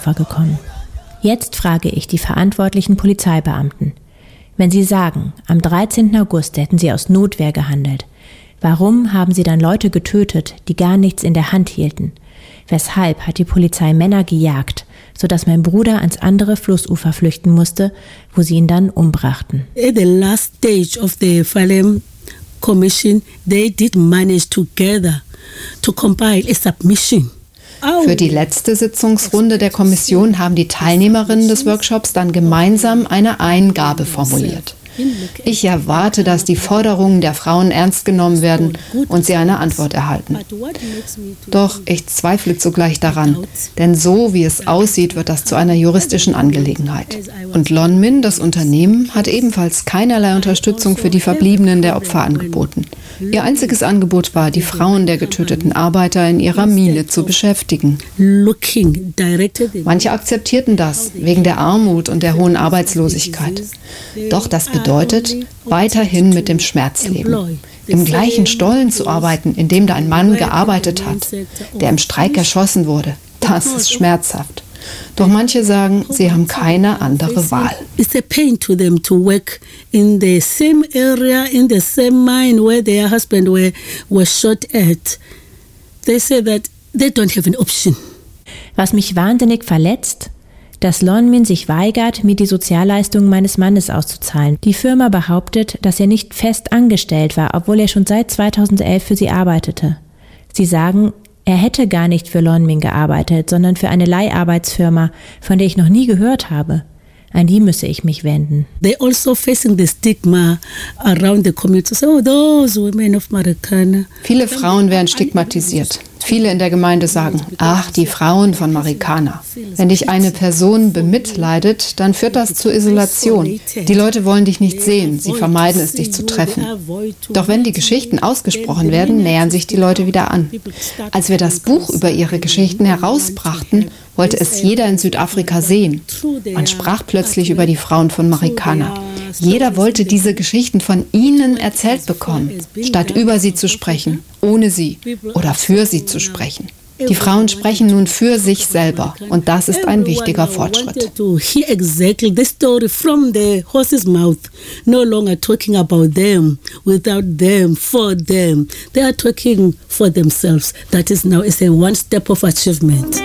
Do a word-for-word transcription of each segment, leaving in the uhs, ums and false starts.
Opfer gekommen. Jetzt frage ich die verantwortlichen Polizeibeamten. Wenn sie sagen, am dreizehnten August hätten sie aus Notwehr gehandelt, warum haben sie dann Leute getötet, die gar nichts in der Hand hielten? Weshalb hat die Polizei Männer gejagt, sodass mein Bruder ans andere Flussufer flüchten musste, wo sie ihn dann umbrachten? At the last stage of the Farlem Commission, they did manage together to compile a submission. Für die letzte Sitzungsrunde der Kommission haben die Teilnehmerinnen des Workshops dann gemeinsam eine Eingabe formuliert. Ich erwarte, dass die Forderungen der Frauen ernst genommen werden und sie eine Antwort erhalten. Doch ich zweifle zugleich daran, denn so wie es aussieht, wird das zu einer juristischen Angelegenheit. Und Lonmin, das Unternehmen, hat ebenfalls keinerlei Unterstützung für die Verbliebenen der Opfer angeboten. Ihr einziges Angebot war, die Frauen der getöteten Arbeiter in ihrer Mine zu beschäftigen. Manche akzeptierten das, wegen der Armut und der hohen Arbeitslosigkeit. Doch das bedeutet, weiterhin mit dem Schmerz leben. Im gleichen Stollen zu arbeiten, in dem da ein Mann gearbeitet hat, der im Streik erschossen wurde, das ist schmerzhaft. Doch manche sagen, sie haben keine andere Wahl. It's a pain to them to work in the same area, in the same mine where their husband were, were shot at. They say that they don't have an option. Was mich wahnsinnig verletzt, dass Lonmin sich weigert, mir die Sozialleistungen meines Mannes auszuzahlen. Die Firma behauptet, dass er nicht fest angestellt war, obwohl er schon seit zweitausendelf für sie arbeitete. Sie sagen, er hätte gar nicht für Lonmin gearbeitet, sondern für eine Leiharbeitsfirma, von der ich noch nie gehört habe. An die müsse ich mich wenden. They also facing the stigma around the community. So, oh, those women of Marikana. Viele Frauen werden stigmatisiert. Viele in der Gemeinde sagen, ach, die Frauen von Marikana. Wenn dich eine Person bemitleidet, dann führt das zur Isolation. Die Leute wollen dich nicht sehen, sie vermeiden es, dich zu treffen. Doch wenn die Geschichten ausgesprochen werden, nähern sich die Leute wieder an. Als wir das Buch über ihre Geschichten herausbrachten, wollte es jeder in Südafrika sehen. Man sprach plötzlich über die Frauen von Marikana. Jeder wollte diese Geschichten von ihnen erzählt bekommen, statt über sie zu sprechen, ohne sie oder für sie zu sprechen. Die Frauen sprechen nun für sich selber und das ist ein wichtiger Fortschritt. Exactly the story from the horse's mouth. No longer talking about them, without them, for them. They are talking for themselves. That is now is a one step of achievement.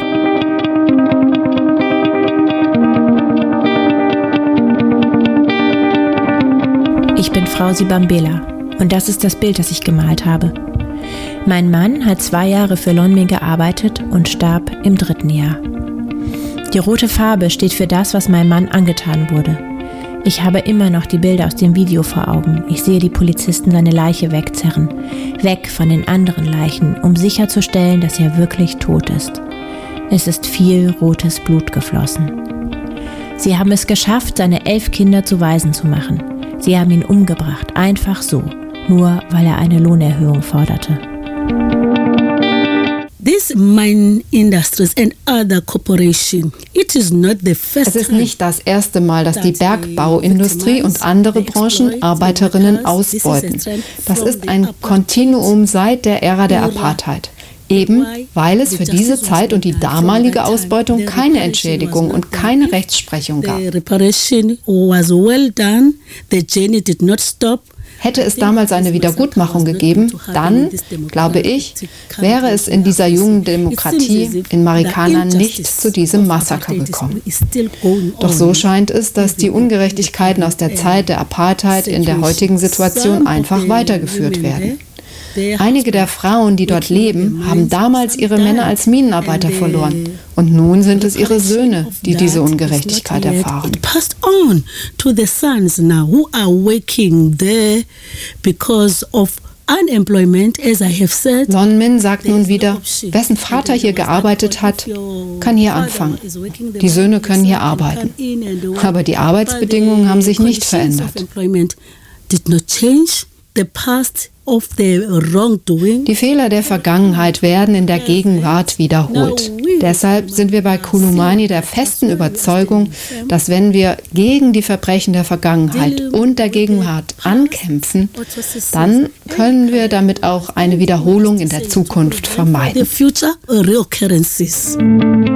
Ich bin Frau Sibambela und das ist das Bild, das ich gemalt habe. Mein Mann hat zwei Jahre für Lonmin gearbeitet und starb im dritten Jahr. Die rote Farbe steht für das, was meinem Mann angetan wurde. Ich habe immer noch die Bilder aus dem Video vor Augen. Ich sehe die Polizisten seine Leiche wegzerren, weg von den anderen Leichen, um sicherzustellen, dass er wirklich tot ist. Es ist viel rotes Blut geflossen. Sie haben es geschafft, seine elf Kinder zu Waisen zu machen. Sie haben ihn umgebracht, einfach so, nur weil er eine Lohnerhöhung forderte. This mine industries and other corporation, it is not the first Es ist nicht das erste Mal, dass die Bergbauindustrie und andere Branchen Arbeiterinnen ausbeuten. Das ist ein Kontinuum seit der Ära der Apartheid. Eben weil es für diese Zeit und die damalige Ausbeutung keine Entschädigung und keine Rechtsprechung gab. Hätte es damals eine Wiedergutmachung gegeben, dann, glaube ich, wäre es in dieser jungen Demokratie in Marikana nicht zu diesem Massaker gekommen. Doch so scheint es, dass die Ungerechtigkeiten aus der Zeit der Apartheid in der heutigen Situation einfach weitergeführt werden. Einige der Frauen, die dort leben, haben damals ihre Männer als Minenarbeiter verloren. Und nun sind es ihre Söhne, die diese Ungerechtigkeit erfahren. Lonmin sagt nun wieder, wessen Vater hier gearbeitet hat, kann hier anfangen. Die Söhne können hier arbeiten. Aber die Arbeitsbedingungen haben sich nicht verändert. Die Fehler der Vergangenheit werden in der Gegenwart wiederholt. Deshalb sind wir bei Kulumani der festen Überzeugung, dass wenn wir gegen die Verbrechen der Vergangenheit und der Gegenwart ankämpfen, dann können wir damit auch eine Wiederholung in der Zukunft vermeiden.